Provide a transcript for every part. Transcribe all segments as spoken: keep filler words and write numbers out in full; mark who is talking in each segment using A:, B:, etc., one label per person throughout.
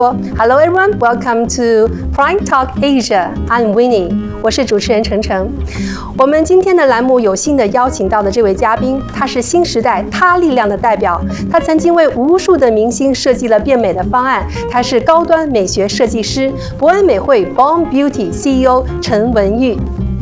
A: Hello everyone, welcome to Prime Talk Asia. I'm Winnie. 我是主持人程程。我们今天的栏目有幸的邀请到的这位嘉宾，他是新时代他力量的代表。他曾经为无数的明星设计了变美的方案。他是高端美学设计师，伯恩美会 Born Beauty C E O 陈文玉。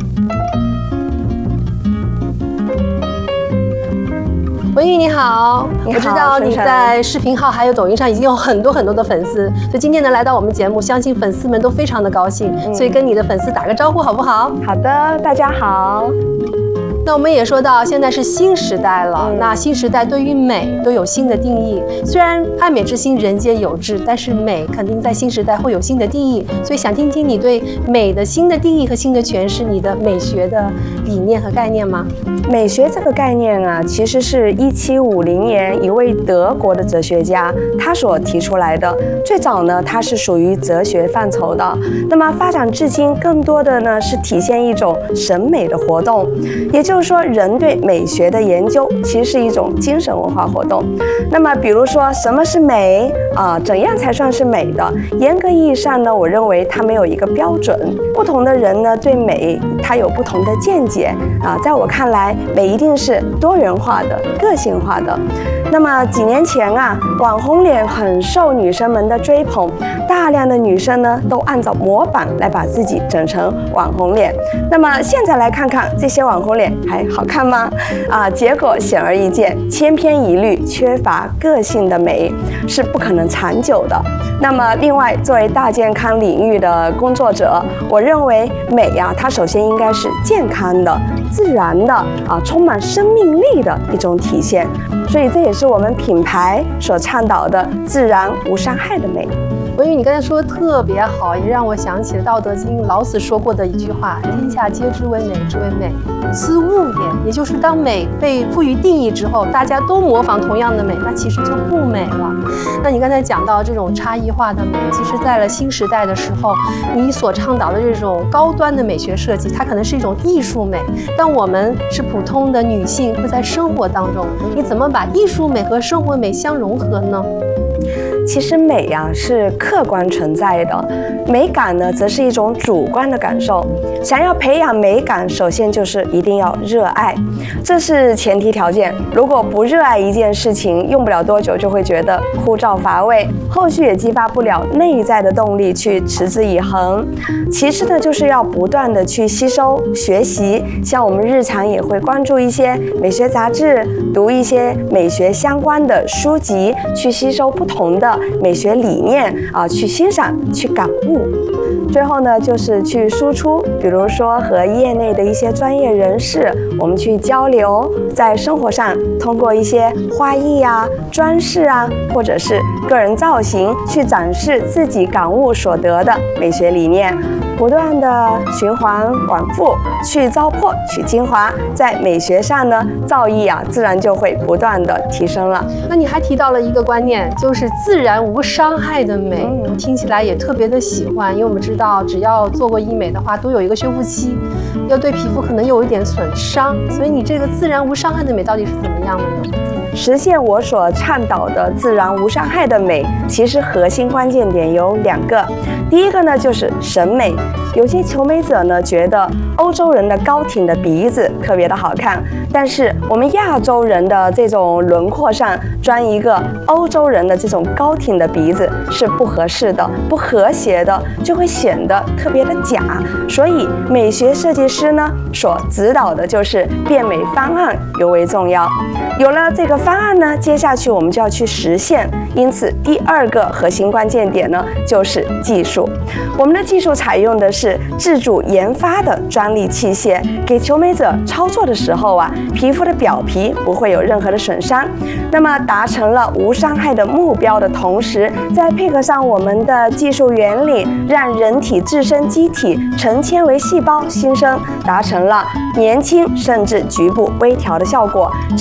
A: 文玉你好，
B: 你好，
A: 我知道你在视频号还有抖音上已经有很多很多的粉丝，所以今天呢来到我们节目，相信粉丝们都非常的高兴，嗯、所以跟你的粉丝打个招呼好不好？
B: 好的，大家好。
A: 那我们也说到，现在是新时代了。嗯、那新时代对于美都有新的定义。虽然爱美之心人皆有之，但是美肯定在新时代会有新的定义。所以想听听你对美的新的定义和新的诠释，你的美学的理念和概念吗？
B: 美学这个概念啊，其实是一七五零年一位德国的哲学家他所提出来的。最早呢，它是属于哲学范畴的。那么发展至今，更多的呢是体现一种审美的活动，也就是说，人对美学的研究其实是一种精神文化活动。那么，比如说什么是美啊、呃？怎样才算是美的？严格意义上呢，我认为它没有一个标准。不同的人呢，对美他有不同的见解啊、呃。在我看来，美一定是多元化的、个性化的。那么几年前啊，网红脸很受女生们的追捧，大量的女生呢都按照模板来把自己整成网红脸。那么现在来看看这些网红脸还好看吗？啊，结果显而易见，千篇一律、缺乏个性的美是不可能长久的。那么另外，作为大健康领域的工作者，我认为美呀、啊，它首先应该是健康的、自然的啊，充满生命力的一种体现。所以这也是我们品牌所倡导的自然无伤害的美。
A: 文玉，你刚才说的特别好，也让我想起了《道德经》老子说过的一句话：“天下皆知为美之为美，斯物也。”也就是当美被赋予定义之后，大家都模仿同样的美，那其实就不美了。那你刚才讲到这种差异化的美，其实在了新时代的时候，你所倡导的这种高端的美学设计，它可能是一种艺术美。但我们是普通的女性，会在生活当中，你怎么把艺术美和生活美相融合呢？
B: 其实美呀、啊、是客观存在的，美感呢则是一种主观的感受。想要培养美感，首先就是一定要热爱，这是前提条件。如果不热爱一件事情，用不了多久就会觉得枯燥乏味，后续也激发不了内在的动力去持之以恒。其次呢，就是要不断的去吸收学习，像我们日常也会关注一些美学杂志，读一些美学相关的书籍，去吸收不同的美学理念啊，去欣赏、去感悟。最后呢，就是去输出，比如说和业内的一些专业人士，我们去交流，在生活上通过一些花艺啊、装饰啊，或者是个人造型，去展示自己感悟所得的美学理念。不断的循环往复，去糟粕，取精华，在美学上呢，造诣啊，自然就会不断的提升了。
A: 那你还提到了一个观念，就是自然无伤害的美，嗯、听起来也特别的喜欢，因为我们知道，只要做过医美的话，都有一个修复期，要对皮肤可能有一点损伤，所以你这个自然无伤害的美到底是怎么样的呢？
B: 实现我所倡导的自然无伤害的美，其实核心关键点有两个。第一个呢，就是审美。有些求美者呢，觉得欧洲人的高挺的鼻子特别的好看，但是我们亚洲人的这种轮廓上装一个欧洲人的这种高挺的鼻子是不合适的、不和谐的，就会显得特别的假。所以美学设计师呢，所指导的就是变美方案尤为重要。有了这个方案呢，接下去我们就要去实现。因此，第二个核心关键点呢，就是技术。我们的技术采用的是自主研发的专利器械，给求美者操作的时候啊，皮肤的表皮不会有任何的损伤。那么，达成了无伤害的目标的同时，再配合上我们的技术原理，让人体自身机体成纤维细胞新生，达成了年轻甚至局部微调的效果。这一切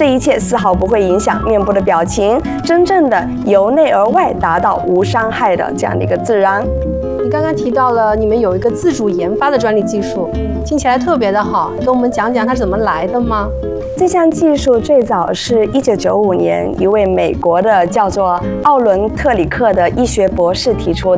B: 丝毫不会影响面部的表情，真正的由内而外达到无伤害的这样的一个自然。
A: 你刚刚提到了你们有一个自主研发的专利技术，听起来特别的好，跟我们讲讲它是怎么来的吗？
B: 这项技术最早是一九九五年一位美国的叫做奥伦特里克的医学博士提出的。